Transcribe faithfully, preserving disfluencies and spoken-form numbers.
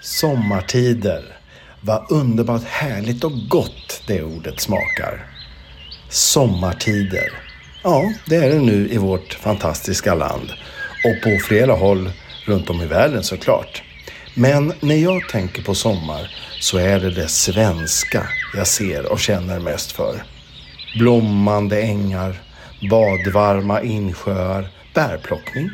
Sommartider. Vad underbart härligt och gott det ordet smakar. Sommartider. Ja, det är det nu i vårt fantastiska land. Och på flera håll runt om i världen såklart. Men när jag tänker på sommar så är det det svenska jag ser och känner mest för. Blommande ängar, badvarma insjöar, bärplockning